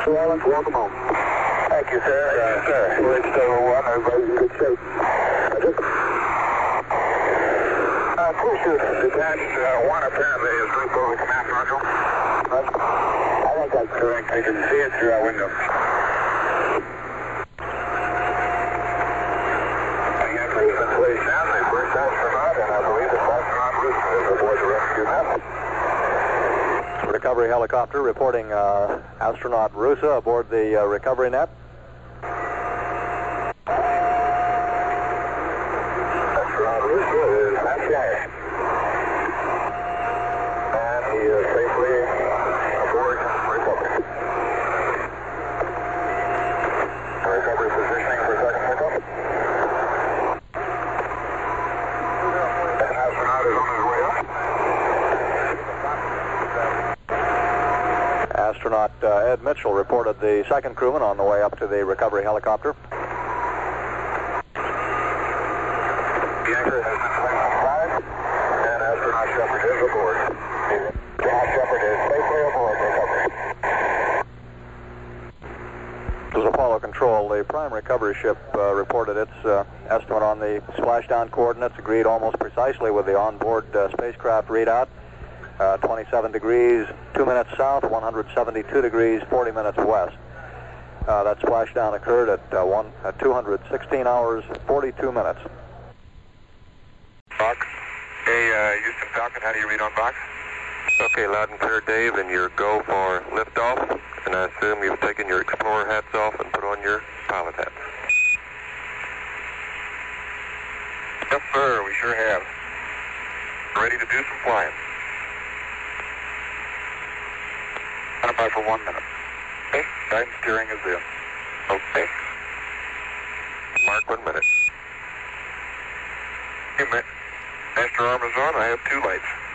Wallace, welcome home. Thank you, sir. Yes, sir. Bridge Tower 1, everybody's in good shape. Cruiser detached 1 apparently is looped over the command module. I think that's correct. I can see it through our window. The entry has been placed down, the first astronaut, and I believe it's astronaut Russo is aboard the rescue net. Recovery helicopter reporting astronaut Russo aboard the recovery net. Astronaut Russo is naturalized. And he is safely aboard recovery. Recovery positioning for second pickup. An astronaut is on his way up. Astronaut Ed Mitchell reported the second crewman on the way up to the recovery helicopter. The anchor has been placed inside, and astronaut Shepard is aboard. Astronaut Shepard is safely aboard recovery. This is Apollo Control. The prime recovery ship reported its estimate on the splashdown coordinates, agreed almost precisely with the onboard spacecraft readout. 27 degrees, 2 minutes south, 172 degrees, 40 minutes west. That splashdown occurred at 216 hours, 42 minutes. Box. Hey, Houston Falcon, how do you read on box? Okay, loud and clear, Dave, and your go for liftoff. And I assume you've taken your Explorer hats off and put on your pilot hats. Yes, sir, we sure have. Ready to do some flying. Standby for 1 minute. Okay, guidance steering is in. Okay. Mark 1 minute. Hey, Master arm is on, I have 2 lights.